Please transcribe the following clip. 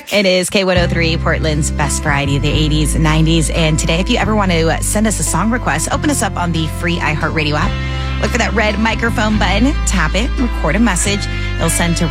It is K103, Portland's best variety of the 80s and 90s. And today, if you ever want to send us a song request, open us up on the free iHeartRadio app. Look for that red microphone button, tap it, record a message. It'll send to